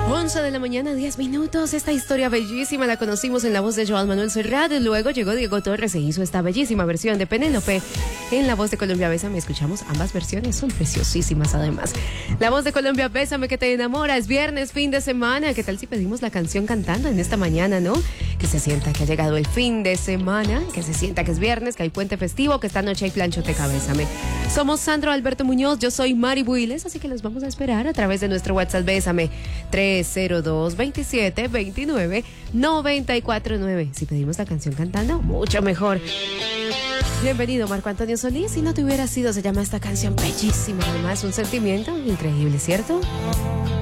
11 de la mañana, 10 minutos. Esta historia bellísima la conocimos en la voz de Joan Manuel Serrat. Luego llegó Diego Torres e hizo esta bellísima versión de Penélope en la voz de Colombia Bésame. Escuchamos ambas versiones, son preciosísimas además. La voz de Colombia Bésame, que te enamora. Es viernes, fin de semana. ¿Qué tal si pedimos la canción cantando en esta mañana, no? Que se sienta que ha llegado el fin de semana, que se sienta que es viernes, que hay puente festivo, que esta noche hay planchoteca Bésame. Somos Sandro Alberto Muñoz, yo soy Mari Builes, así que los vamos a esperar a través de nuestro WhatsApp Bésame 302-27-29-949. Si pedimos la canción cantando, mucho mejor. Bienvenido, Marco Antonio Solís. Si no te hubiera sido, se llama esta canción bellísima. Además, un sentimiento increíble, ¿cierto?